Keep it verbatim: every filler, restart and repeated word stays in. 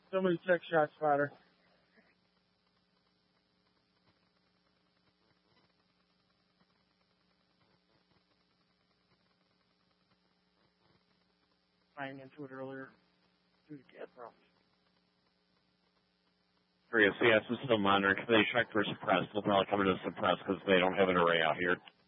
Somebody check shot spotter. Buying into it earlier due to gas problems. three S C S is still monitoring. Can they check for suppressed? They'll probably come into suppressed because they don't have an array out here.